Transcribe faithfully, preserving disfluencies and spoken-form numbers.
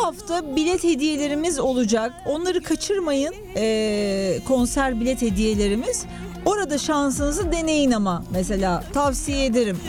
hafta bilet hediyelerimiz olacak. Onları kaçırmayın. Ee, konser bilet hediyelerimiz. Orada şansınızı deneyin ama mesela tavsiye ederim.